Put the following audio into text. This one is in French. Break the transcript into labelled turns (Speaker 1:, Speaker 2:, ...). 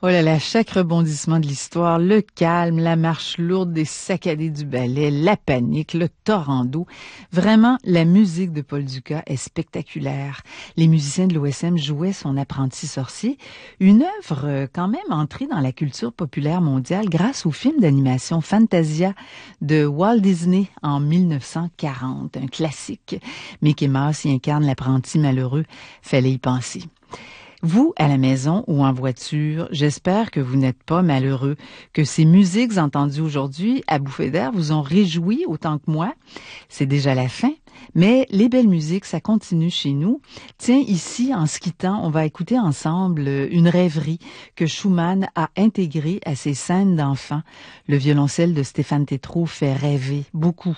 Speaker 1: Oh là là, chaque rebondissement de l'histoire, le calme, la marche lourde des saccadés du ballet, la panique, le torrent d'eau. Vraiment, la musique de Paul Dukas est spectaculaire. Les musiciens de l'OSM jouaient son apprenti sorcier, une œuvre quand même entrée dans la culture populaire mondiale grâce au film d'animation Fantasia de Walt Disney en 1940, un classique. Mickey Mouse y incarne l'apprenti malheureux, fallait y penser. Vous, à la maison ou en voiture, j'espère que vous n'êtes pas malheureux, que ces musiques entendues aujourd'hui à bouffée d'air vous ont réjoui autant que moi. C'est déjà la fin, mais les belles musiques, ça continue chez nous. Tiens, ici, en se quittant, on va écouter ensemble une rêverie que Schumann a intégrée à ses scènes d'enfants. Le violoncelle de Stéphane Tétrault fait rêver beaucoup.